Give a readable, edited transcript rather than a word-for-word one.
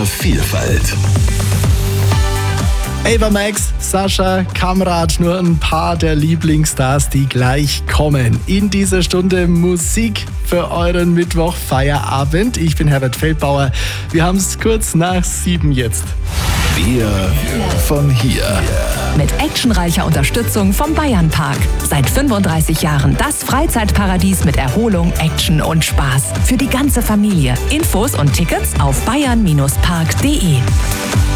der Vielfalt. Ava Max, Sascha, Kamrat, nur ein paar der Lieblingsstars, die gleich kommen. In dieser Stunde Musik für euren Mittwoch-Feierabend. Ich bin Herbert Feldbauer. Wir haben es kurz nach 7 jetzt. Wir von hier. Mit actionreicher Unterstützung vom Bayernpark. Seit 35 Jahren das Freizeitparadies mit Erholung, Action und Spaß. Für die ganze Familie. Infos und Tickets auf bayern-park.de.